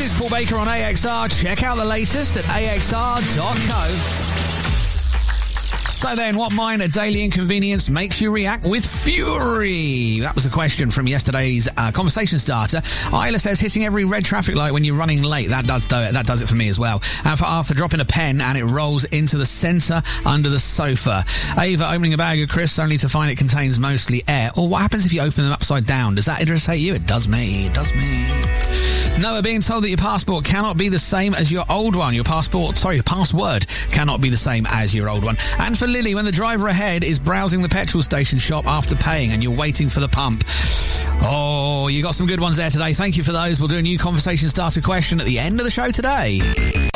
is Paul Baker on AXR. Check out the latest at axr.co. So then, what minor daily inconvenience makes you react with fury? That was a question from yesterday's conversation starter. Isla says hitting every red traffic light when you're running late. That does do it. That does it for me as well. And for Arthur, dropping a pen and it rolls into the centre under the sofa. Ava, opening a bag of crisps only to find it contains mostly air. Or what happens if you open them upside down? Does that irritate you? It does me. It does me. Noah, being told that your passport cannot be the same as your old one. Your password cannot be the same as your old one. And for Lily, when the driver ahead is browsing the petrol station shop after paying and you're waiting for the pump. Oh, you got some good ones there today. Thank you for those. We'll do a new conversation starter question at the end of the show today.